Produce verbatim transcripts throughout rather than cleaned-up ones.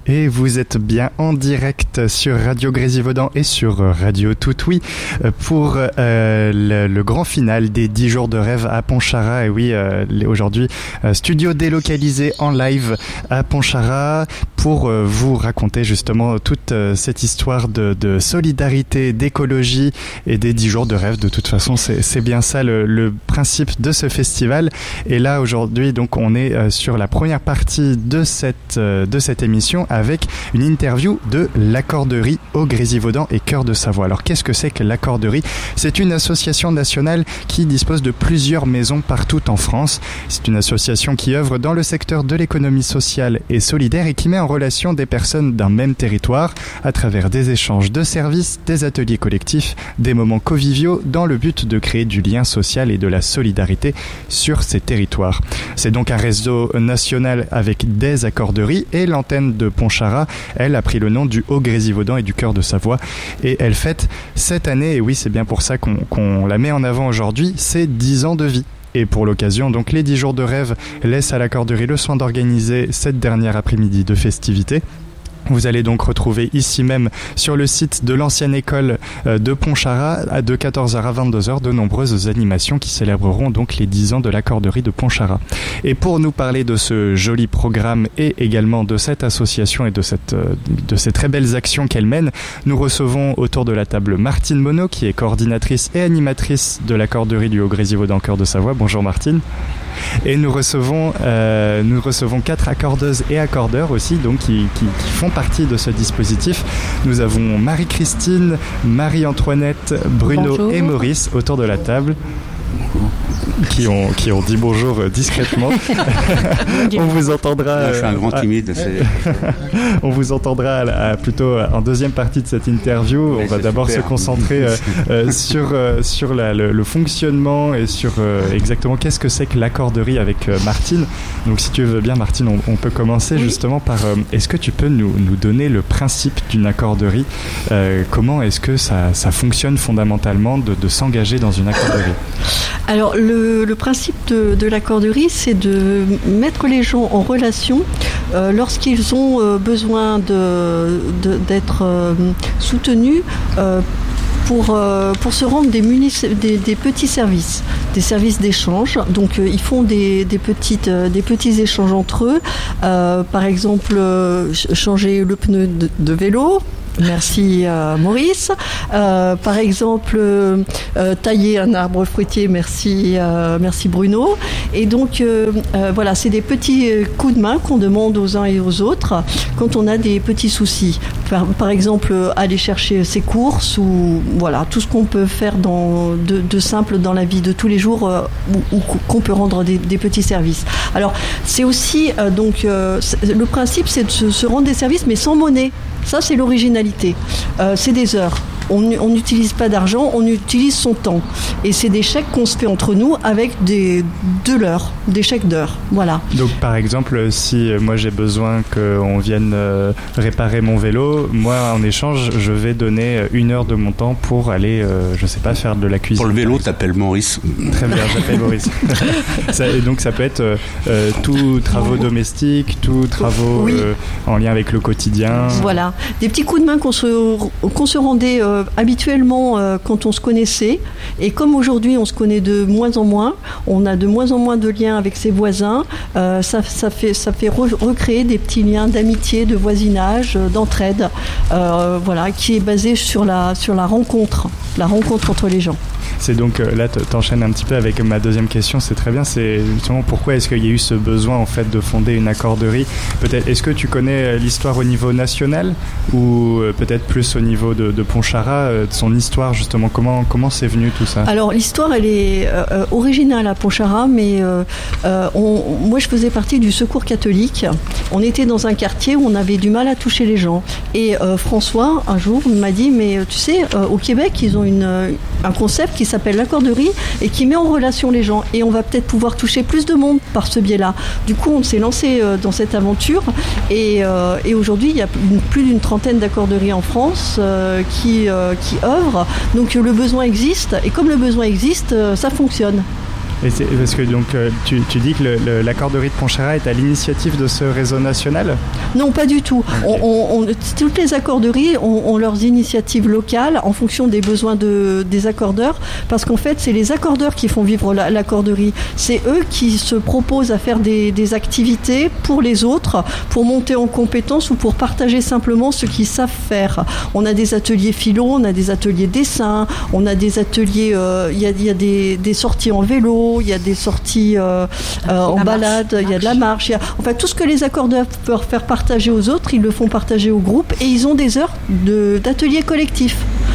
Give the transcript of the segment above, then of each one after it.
Et vous êtes bien en direct sur Radio Grésivaudan et sur Radio Toutoui pour euh, le, le grand final des dix jours de rêve à Pontcharra. Et oui, euh, aujourd'hui, euh, studio délocalisé en live à Pontcharra pour euh, vous raconter justement toute euh, cette histoire de, de solidarité, d'écologie et des dix jours de rêve. De toute façon, c'est, c'est bien ça le, le principe de ce festival. Et là, aujourd'hui, donc, on est euh, sur la première partie de cette, euh, de cette émission avec une interview de l'Accorderie au Grésivaudan et Cœur de Savoie. Alors, qu'est-ce que c'est que l'Accorderie ? C'est une association nationale qui dispose de plusieurs maisons partout en France. C'est une association qui œuvre dans le secteur de l'économie sociale et solidaire et qui met en relation des personnes d'un même territoire à travers des échanges de services, des ateliers collectifs, des moments conviviaux dans le but de créer du lien social et de la solidarité sur ces territoires. C'est donc un réseau national avec des accorderies et l'antenne de Pontcharra, elle a pris le nom du Haut-Grésivaudan et du Cœur de Savoie et elle fête cette année, et oui c'est bien pour ça qu'on, qu'on la met en avant aujourd'hui, ses dix ans de vie. Et pour l'occasion, donc les dix jours de rêve laissent à l'Accorderie le soin d'organiser cette dernière après-midi de festivités. Vous allez donc retrouver ici même sur le site de l'ancienne école de Pontcharra de quatorze heures à vingt-deux heures de nombreuses animations qui célébreront donc les dix ans de l'Accorderie de Pontcharra. Et pour nous parler de ce joli programme et également de cette association et de, cette, de ces très belles actions qu'elle mène, nous recevons autour de la table Martine Monod qui est coordinatrice et animatrice de l'Accorderie du Haut-Grésivaudan Cœur de Savoie. Bonjour Martine. Et nous recevons, euh, nous recevons quatre accordeuses et accordeurs aussi, donc qui, qui, qui font partie de ce dispositif. Nous avons Marie-Christine, Marie-Antoinette, Bruno bonjour. Et Maurice autour de la table. Qui ont, qui ont dit bonjour discrètement. On vous entendra. Non, je suis un grand timide. Euh, on vous entendra à, à, plutôt en deuxième partie de cette interview. Oui, on va d'abord super. se concentrer euh, euh, sur, euh, sur la, le, le fonctionnement et sur euh, exactement qu'est-ce que c'est que l'accorderie avec euh, Martine. Donc si tu veux bien Martine, on, on peut commencer oui. justement par euh, est-ce que tu peux nous, nous donner le principe d'une accorderie euh, comment est-ce que ça, ça fonctionne fondamentalement de, de s'engager dans une accorderie? Alors le, le principe de, de l'accorderie, c'est de mettre les gens en relation euh, lorsqu'ils ont euh, besoin de, de, d'être euh, soutenus euh, pour, euh, pour se rendre des, munici- des, des petits services, des services d'échange. Donc euh, ils font des, des, petites, euh, des petits échanges entre eux. Euh, par exemple, euh, changer le pneu de, de vélo. Merci euh, Maurice. Euh, par exemple, euh, euh, tailler un arbre fruitier. Merci, euh, merci Bruno. Et donc euh, euh, voilà, c'est des petits coups de main qu'on demande aux uns et aux autres quand on a des petits soucis. Par, par exemple, aller chercher ses courses ou voilà tout ce qu'on peut faire dans, de, de simple dans la vie de tous les jours euh, ou, ou qu'on peut rendre des, des petits services. Alors c'est aussi euh, donc euh, le principe, c'est de se, se rendre des services mais sans monnaie. Ça, c'est l'originalité. Euh, c'est des heures. On n'utilise pas d'argent, on utilise son temps. Et c'est des chèques qu'on se fait entre nous avec des, de l'heure, des chèques d'heure. Voilà. Donc, par exemple, si moi j'ai besoin qu'on vienne euh, réparer mon vélo, moi, en échange, je vais donner une heure de mon temps pour aller, euh, je sais pas, faire de la cuisine. Pour le vélo, t'appelles Maurice. Très bien, j'appelle Maurice. Ça, et donc, ça peut être euh, tous travaux domestiques, tous travaux oui. euh, en lien avec le quotidien. Voilà. Des petits coups de main qu'on se, qu'on se rendait euh, habituellement euh, quand on se connaissait. Et comme aujourd'hui, on se connaît de moins en moins, on a de moins en moins de liens avec ses voisins, euh, ça, ça fait, ça fait re- recréer des petits liens d'amitié, de voisinage, euh, d'entraide, euh, voilà, qui est basé sur la, sur la rencontre, la rencontre entre les gens. C'est donc, là, t'enchaînes un petit peu avec ma deuxième question, c'est très bien, c'est justement pourquoi est-ce qu'il y a eu ce besoin en fait de fonder une accorderie? Peut-être, est-ce que tu connais l'histoire au niveau national ou peut-être plus au niveau de, de Pontcharra, de son histoire justement, comment, comment c'est venu tout ça? Alors l'histoire elle est euh, originale à Pontcharra, mais euh, euh, on, moi je faisais partie du secours catholique, on était dans un quartier où on avait du mal à toucher les gens et euh, François un jour m'a dit mais tu sais euh, au Québec ils ont une, un concept qui s'appelle l'accorderie et qui met en relation les gens et on va peut-être pouvoir toucher plus de monde par ce biais-là. Du coup, on s'est lancé euh, dans cette aventure et, euh, et aujourd'hui, il y a une, plus d'une trentaine d'accorderies en France euh, qui, euh, qui œuvrent. Donc le besoin existe et comme le besoin existe, euh, ça fonctionne. Et c'est parce que donc euh, tu, tu dis que le, le, la corderie de Pontcharra est à l'initiative de ce réseau national ? Non, pas du tout. Okay. On, on, toutes les accorderies ont, ont leurs initiatives locales en fonction des besoins de, des accordeurs, parce qu'en fait, c'est les accordeurs qui font vivre la, l'accorderie. C'est eux qui se proposent à faire des, des activités pour les autres, pour monter en compétences ou pour partager simplement ce qu'ils savent faire. On a des ateliers philo, on a des ateliers dessin, on a des ateliers, il euh, y a, y a des, des sorties en vélo, il y a des sorties euh, euh, en balade, il y a de la marche. Y a, enfin, tout ce que les accordeurs peuvent faire partager aux autres, ils le font partager au groupe et ils ont des heures de, d'ateliers collectifs.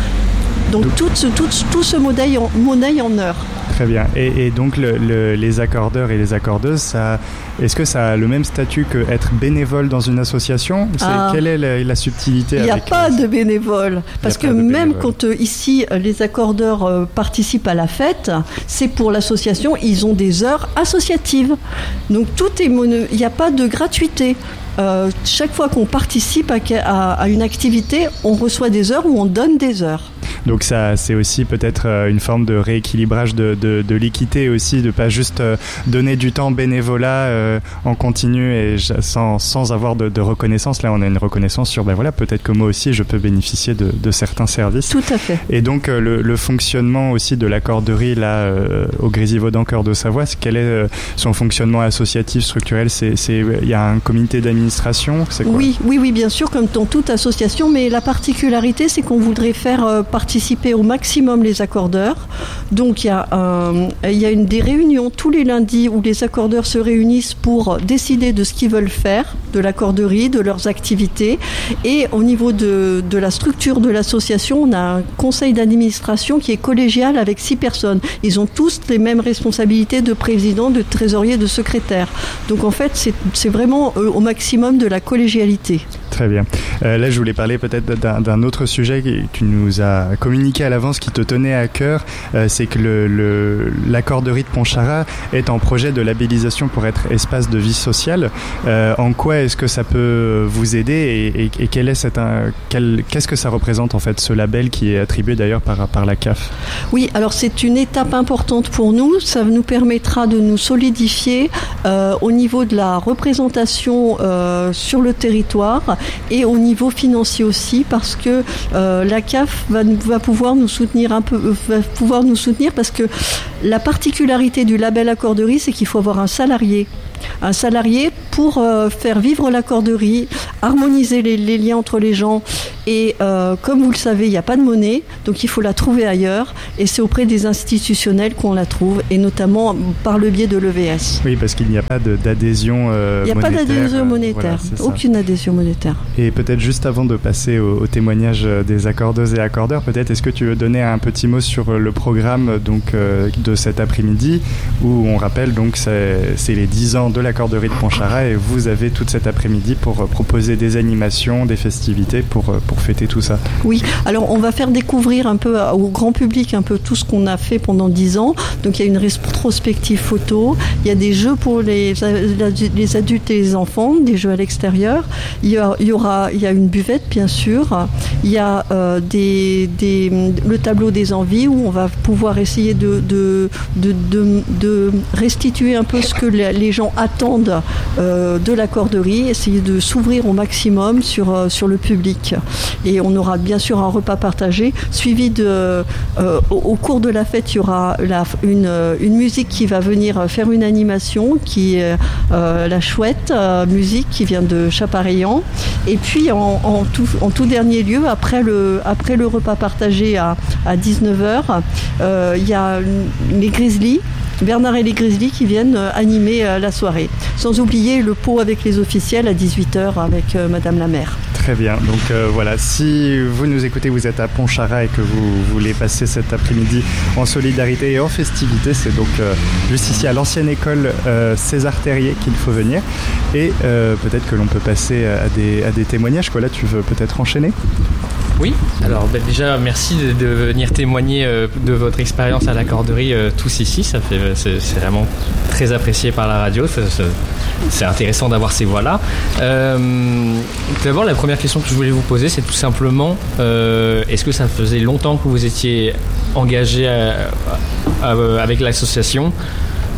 Donc tout, tout, tout se monnaie en, monnaie en heures. Très bien. Et, et donc le, le, les accordeurs et les accordeuses, ça, est-ce que ça a le même statut que être bénévole dans une association ? C'est, ah, quelle est la, la subtilité ? Il n'y a pas les... de bénévole. Parce que même bénévole. Quand euh, ici les accordeurs euh, participent à la fête, c'est pour l'association, ils ont des heures associatives. Donc tout est mono... il n'y a pas de gratuité. Euh, chaque fois qu'on participe à, à, à une activité, on reçoit des heures ou on donne des heures. Donc ça, c'est aussi peut-être une forme de rééquilibrage de, de, de l'équité aussi, de pas juste donner du temps bénévolat euh, en continu et sans, sans avoir de, de reconnaissance. Là, on a une reconnaissance sur, ben voilà, peut-être que moi aussi, je peux bénéficier de, de certains services. Tout à fait. Et donc, euh, le, le fonctionnement aussi de l'accorderie, là, euh, au Grésivaudan Cœur de Savoie, quel est euh, son fonctionnement associatif, structurel ? C'est, c'est, il y a un comité d'administration ? C'est quoi ? Oui, oui, oui, bien sûr, comme dans toute association, mais la particularité, c'est qu'on voudrait faire euh, participer au maximum les accordeurs. Donc il y a, euh, il y a une, des réunions tous les lundis où les accordeurs se réunissent pour décider de ce qu'ils veulent faire, de l'accorderie, de leurs activités. Et au niveau de, de la structure de l'association, on a un conseil d'administration qui est collégial avec six personnes. Ils ont tous les mêmes responsabilités de président, de trésorier, de secrétaire. Donc en fait, c'est, c'est vraiment euh, au maximum de la collégialité. Très bien. Euh, là, je voulais parler peut-être d'un, d'un autre sujet que tu nous as communiqué à l'avance, qui te tenait à cœur. Euh, c'est que le, le, l'accorderie de Pontcharra est en projet de labellisation pour être espace de vie sociale. Euh, en quoi est-ce que ça peut vous aider et, et, et quel est cet, un, quel, qu'est-ce que ça représente en fait, ce label qui est attribué d'ailleurs par, par la C A F ? Oui, alors c'est une étape importante pour nous. Ça nous permettra de nous solidifier euh, au niveau de la représentation euh, sur le territoire et au niveau financier aussi, parce que euh, la C A F va, va pouvoir nous soutenir un peu, va pouvoir nous soutenir parce que la particularité du label accorderie, c'est qu'il faut avoir un salarié. Un salarié pour euh, faire vivre l'accorderie, harmoniser les, les liens entre les gens. Et euh, comme vous le savez, il n'y a pas de monnaie, donc il faut la trouver ailleurs. Et c'est auprès des institutionnels qu'on la trouve, et notamment par le biais de l'E V S. Oui, parce qu'il n'y a pas de, d'adhésion euh, monétaire. Il n'y a pas d'adhésion monétaire, euh, voilà, aucune adhésion monétaire. Et peut-être juste avant de passer au, au témoignage des accordeuses et accordeurs, peut-être est-ce que tu veux donner un petit mot sur le programme donc, euh, de cet après-midi, où on rappelle donc c'est, c'est les dix ans de l'accorderie de Pontcharra et vous avez tout cet après-midi pour euh, proposer des animations, des festivités pour, euh, pour fêter tout ça. Oui, alors on va faire découvrir un peu au grand public un peu tout ce qu'on a fait pendant dix ans. Donc il y a une rétrospective photo, il y a des jeux pour les, les adultes et les enfants, des jeux à l'extérieur, il y, a, il y aura il y a une buvette bien sûr, il y a euh, des, des, le tableau des envies où on va pouvoir essayer de, de, de, de, de restituer un peu ce que les gens attendent euh, de l'accorderie, essayer de s'ouvrir au maximum sur, euh, sur le public. Et on aura bien sûr un repas partagé, suivi de, euh, au, au cours de la fête, il y aura la, une, une musique qui va venir faire une animation, qui est euh, la chouette euh, musique qui vient de Chapareillan. Et puis en, en, tout, en tout dernier lieu, après le, après le repas partagé à, à dix-neuf heures, euh, il y a les Grizzlies, Bernard et les Grizzlies qui viennent animer la soirée. Sans oublier le pot avec les officiels à dix-huit heures avec euh, Madame la maire. Très bien, donc euh, voilà, si vous nous écoutez, vous êtes à Pontcharra et que vous voulez passer cet après-midi en solidarité et en festivité, c'est donc euh, juste ici à l'ancienne école euh, César Terrier qu'il faut venir. Et euh, peut-être que l'on peut passer à des, à des témoignages. Quoi, là, tu veux peut-être enchaîner ? Oui, alors bah, déjà merci de, de venir témoigner euh, de votre expérience à l'accorderie euh, tous ici, ça fait, c'est, c'est vraiment très apprécié par la radio, c'est, c'est, c'est intéressant d'avoir ces voix-là. Euh, d'abord la première question que je voulais vous poser, c'est tout simplement euh, est-ce que ça faisait longtemps que vous étiez engagé à, à, à, avec l'association ?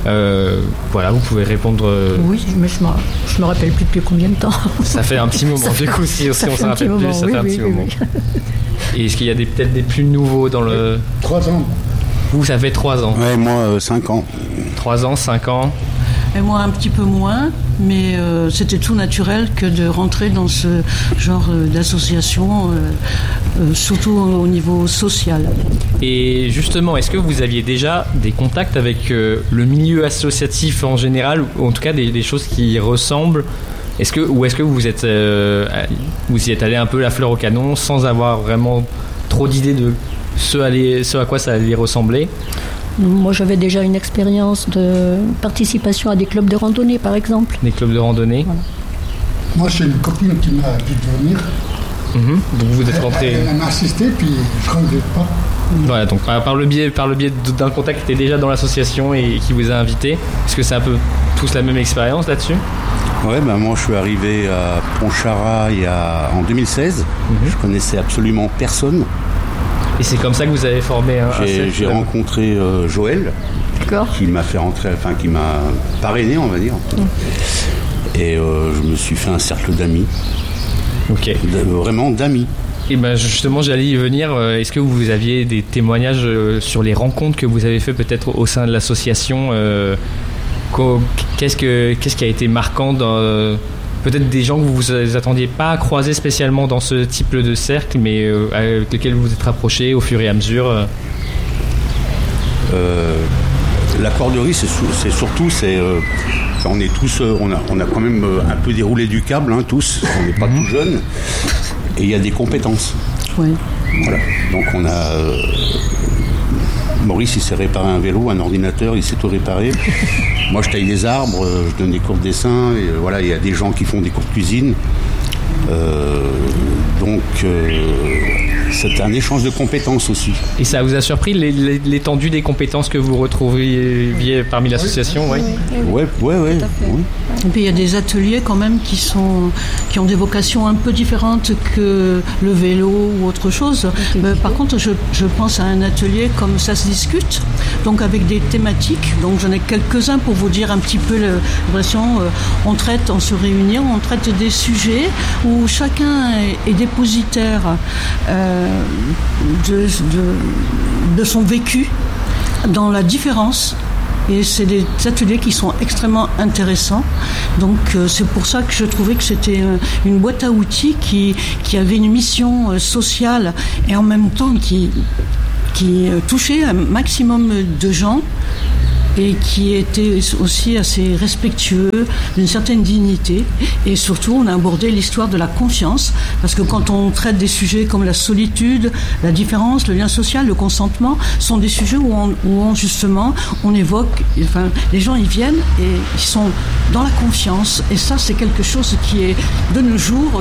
Euh, voilà, vous pouvez répondre. Euh... Oui, mais je ne me rappelle plus depuis combien de temps. Ça fait un petit moment, ça du coup, si, si on s'en rappelle plus, ça oui, fait un oui, petit oui, moment. Oui. Et est-ce qu'il y a des, peut-être des plus nouveaux dans le... Trois ans. Vous, ça fait trois ans. Ouais, moi, euh, cinq ans. Trois ans, cinq ans. Et moi, un petit peu moins, mais euh, c'était tout naturel que de rentrer dans ce genre euh, d'association, euh, euh, surtout au niveau social. Et justement, est-ce que vous aviez déjà des contacts avec euh, le milieu associatif en général, ou en tout cas des, des choses qui y ressemblent? Est-ce que, ou est-ce que vous êtes, euh, vous y êtes allé un peu la fleur au canon sans avoir vraiment trop d'idées de ce, aller, ce à quoi ça allait ressembler? Moi, j'avais déjà une expérience de participation à des clubs de randonnée, par exemple. Des clubs de randonnée. Voilà. Moi, j'ai une copine qui m'a dit de venir. Mmh. Donc vous êtes rentré. Elle, elle m'a assisté, puis je ne regrette pas. Voilà, donc par le biais, par le biais d'un contact qui était déjà dans l'association et qui vous a invité. Est-ce que c'est un peu tous la même expérience là-dessus? Ouais, ben moi je suis arrivé à Pontcharra il y a, en deux mille seize. Mmh. Je connaissais absolument personne. Et c'est comme ça que vous avez formé un J'ai, j'ai rencontré euh, Joël, D'accord. qui m'a fait rentrer, enfin qui m'a parrainé, on va dire. Mmh. Et euh, je me suis fait un cercle d'amis. Ok. De, vraiment d'amis. Et ben justement, j'allais y venir. Est-ce que vous aviez des témoignages sur les rencontres que vous avez fait peut-être au sein de l'association? Qu'est-ce que qu'est-ce qui a été marquant dans peut-être des gens que vous vous attendiez pas à croiser spécialement dans ce type de cercle, mais euh, avec lesquels vous vous êtes rapprochés au fur et à mesure? euh, La corderie, c'est, c'est surtout, c'est, euh, on est tous, euh, on a, on a quand même un peu déroulé du câble, hein, tous. On n'est pas mmh. tout jeunes, et il y a des compétences. Oui. Voilà. Donc on a. Euh, Maurice, il s'est réparé un vélo, un ordinateur, il s'est tout réparé. Moi, je taille des arbres, je donne des cours de dessin. Et voilà, il y a des gens qui font des cours de cuisine. Euh, donc, euh, c'est un échange de compétences aussi. Et ça vous a surpris l'étendue des compétences que vous retrouviez parmi l'association? Oui, oui, oui. Ouais, oui. Et puis il y a des ateliers quand même qui sont qui ont des vocations un peu différentes que le vélo ou autre chose. Mais par contre, je, je pense à un atelier comme ça se discute, donc avec des thématiques. Donc j'en ai quelques-uns pour vous dire un petit peu l'impression. Euh, on traite, on se réunit, on traite des sujets où chacun est, est dépositaire euh, de, de, de son vécu dans la différence. Et c'est des ateliers qui sont extrêmement intéressants. Donc euh, c'est pour ça que je trouvais que c'était euh, une boîte à outils qui, qui avait une mission euh, sociale et en même temps qui, qui euh, touchait un maximum de gens et qui était aussi assez respectueux, d'une certaine dignité. Et surtout, on a abordé l'histoire de la confiance, parce que quand on traite des sujets comme la solitude, la différence, le lien social, le consentement, sont des sujets où on, où on justement, on évoque, enfin, les gens, ils viennent et ils sont dans la confiance. Et ça, c'est quelque chose qui est, de nos jours,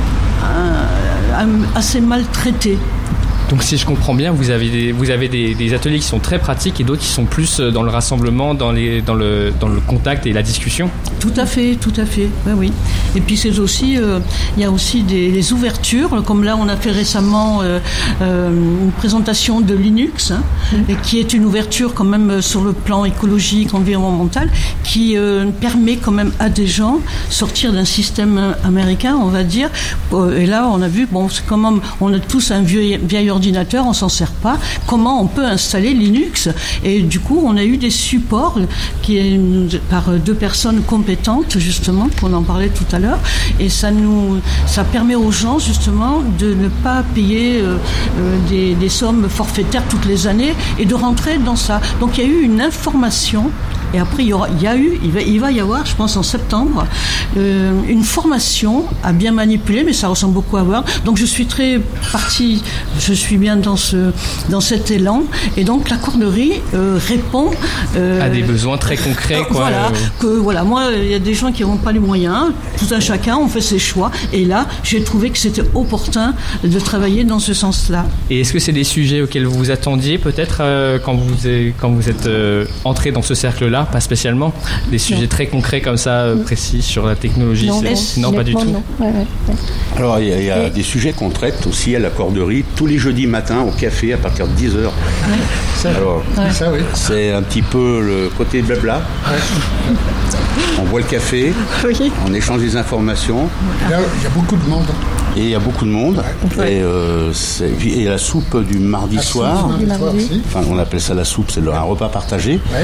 assez mal traité. Donc si je comprends bien, vous avez des, vous avez des, des ateliers qui sont très pratiques et d'autres qui sont plus dans le rassemblement, dans, les, dans, le, dans le contact et la discussion. Tout à fait, tout à fait, oui, oui. Et puis c'est aussi, euh, il y a aussi des, des ouvertures, comme là on a fait récemment euh, euh, une présentation de Linux, hein, mmh. et qui est une ouverture quand même sur le plan écologique, environnemental, qui euh, permet quand même à des gens sortir d'un système américain, on va dire. Et là on a vu, bon, c'est quand même, on a tous un vieux, vieil ordinateur, on s'en sert pas. Comment on peut installer Linux? Et du coup, on a eu des supports qui est par deux personnes compétentes, justement, qu'on en parlait tout à l'heure. Et ça nous, ça permet aux gens, justement, de ne pas payer euh, des, des sommes forfaitaires toutes les années et de rentrer dans ça. Donc, il y a eu une information. Et après, il y, aura, il y a eu, il va, il va y avoir, je pense en septembre, euh, une formation à bien manipuler, mais ça ressemble beaucoup à Word. Donc je suis très partie, je suis bien dans ce, dans cet élan. Et donc la corderie euh, répond euh, à des besoins très concrets, quoi. Voilà, que voilà, moi, il y a des gens qui n'ont pas les moyens. Tout un chacun, on fait ses choix. Et là, j'ai trouvé que c'était opportun de travailler dans ce sens-là. Et est-ce que c'est des sujets auxquels vous vous attendiez, peut-être, euh, quand vous êtes, quand vous êtes euh, entré dans ce cercle-là? Pas spécialement. Des sujets non. très concrets comme ça, euh, précis sur la technologie. Non, c'est... non pas du tout. Non. Ouais, ouais, ouais. Alors il y a, il y a des sujets qu'on traite aussi à la corderie tous les jeudis lundi matin au café à partir de dix heures. Ouais, ça, Alors, ouais. ça, oui. C'est un petit peu le côté blabla. Ouais. On boit le café, oui. On échange des informations. Il y, a, il y a beaucoup de monde. Et il y a beaucoup de monde. Ouais. Et, euh, c'est, et la soupe du mardi la soir. Du mardi soir enfin, on appelle ça la soupe, c'est le, un repas partagé. Ouais.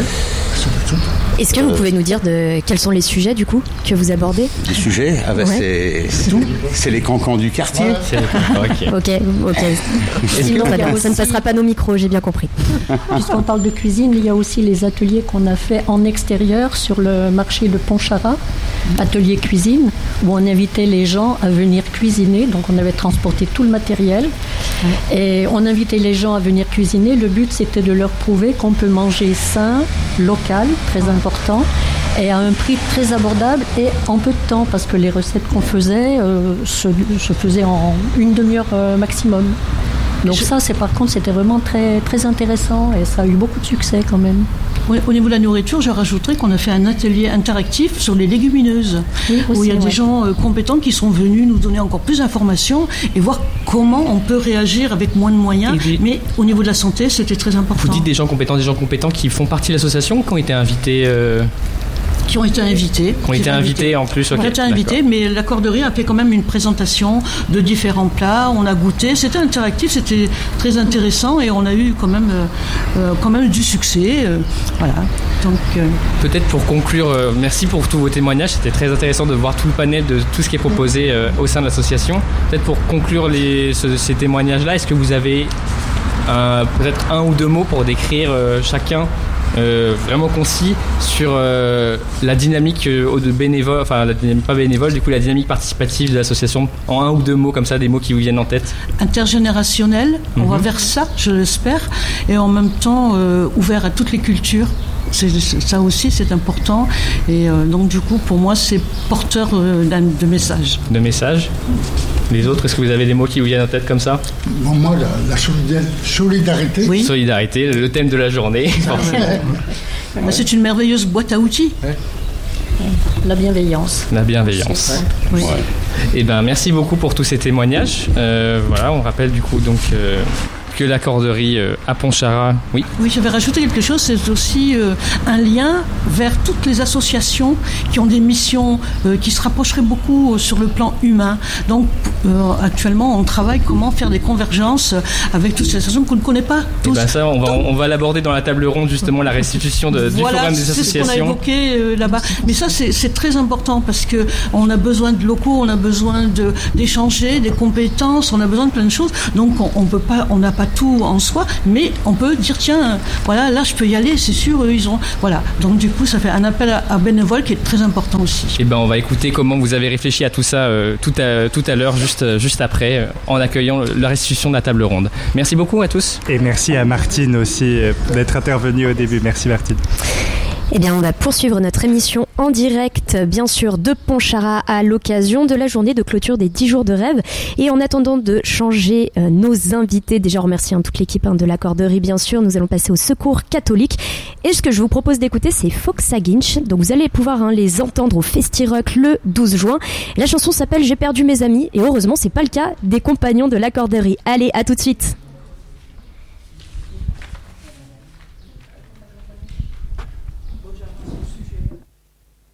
Est-ce que vous euh, pouvez nous dire de quels sont les sujets du coup que vous abordez? Les sujets, ah ben ouais. c'est, c'est, c'est les cancans du quartier. Ouais. C'est les... ok, ok, ok. Sinon, ça, ça ne passera pas nos micros, j'ai bien compris. Puisqu'on parle de cuisine, il y a aussi les ateliers qu'on a fait en extérieur sur le marché de Pontcharra, atelier cuisine, où on invitait les gens à venir cuisiner. Donc on avait transporté tout le matériel et on invitait les gens à venir cuisiner. Le but, c'était de leur prouver qu'on peut manger sain, local, très important, et à un prix très abordable et en peu de temps, parce que les recettes qu'on faisait euh, se, se faisaient en une demi-heure euh, maximum. Donc ça, c'est par contre, c'était vraiment très, très intéressant et ça a eu beaucoup de succès quand même. Au niveau de la nourriture, je rajouterais qu'on a fait un atelier interactif sur les légumineuses, oui, aussi, où il y a ouais. des gens euh, compétents qui sont venus nous donner encore plus d'informations et voir comment on peut réagir avec moins de moyens. Puis, mais au niveau de la santé, c'était très important. Vous dites des gens compétents, des gens compétents qui font partie de l'association, qui ont été invités euh... qui ont été invités. Qui ont été invités en plus, ok. Qui ont été invités, mais la corderie a fait quand même une présentation de différents plats. On a goûté, c'était interactif, c'était très intéressant et on a eu quand même, euh, quand même du succès. Euh, voilà. Donc, euh... peut-être pour conclure, euh, merci pour tous vos témoignages. C'était très intéressant de voir tout le panel de tout ce qui est proposé euh, au sein de l'association. Peut-être pour conclure les, ce, ces témoignages-là, est-ce que vous avez euh, peut-être un ou deux mots pour décrire euh, chacun? Euh, vraiment concis sur euh, la dynamique euh, de bénévole, enfin la dynamique pas bénévole, du coup la dynamique participative de l'association, en un ou deux mots comme ça, des mots qui vous viennent en tête. Intergénérationnel, mm-hmm. on va vers ça, je l'espère, et en même temps euh, ouvert à toutes les cultures. C'est, ça aussi c'est important et euh, donc du coup pour moi c'est porteur euh, d'un, de messages. De messages. Les autres, est-ce que vous avez des mots qui vous viennent en tête comme ça? Bon, moi la, la solidarité. Oui. Solidarité, le thème de la journée. Mais c'est une merveilleuse boîte à outils. Ouais. La bienveillance. La bienveillance. Oui. Ouais. Et ben merci beaucoup pour tous ces témoignages. Euh, voilà, on rappelle du coup donc. Euh, que la corderie euh, à Pontcharra, oui. Oui, je vais rajouter quelque chose, c'est aussi euh, un lien vers toutes les associations qui ont des missions euh, qui se rapprocheraient beaucoup euh, sur le plan humain. Donc euh, actuellement, on travaille comment faire des convergences avec toutes ces associations qu'on ne connaît pas tous. Et ben ça, on va, on va l'aborder dans la table ronde, justement, la restitution de, du voilà, forum des associations. Voilà, c'est ce qu'on a évoqué euh, là-bas. Mais ça, c'est, c'est très important parce qu'on a besoin de locaux, on a besoin de, d'échanger, des compétences, on a besoin de plein de choses. Donc on, on peut pas, on n'a pas tout en soi, mais on peut dire tiens, voilà, là je peux y aller, c'est sûr, eux ils ont, voilà. Donc du coup, ça fait un appel à, à bénévoles qui est très important aussi. Et ben on va écouter comment vous avez réfléchi à tout ça euh, tout à tout à l'heure, juste juste après, euh, en accueillant la restitution de la table ronde. Merci beaucoup à tous. Et merci à Martine aussi euh, d'être intervenue au début. Merci Martine. Eh bien, on va poursuivre notre émission en direct, bien sûr, de Pontcharra à l'occasion de la journée de clôture des dix jours de rêve. Et en attendant de changer euh, nos invités, déjà remercier hein, toute l'équipe hein, de la corderie, bien sûr, nous allons passer au secours catholique. Et ce que je vous propose d'écouter, c'est Foxa Ginch. Donc vous allez pouvoir hein, les entendre au Festi-Rock le douze juin. La chanson s'appelle J'ai perdu mes amis. Et heureusement, c'est pas le cas des compagnons de la corderie. Allez, à tout de suite.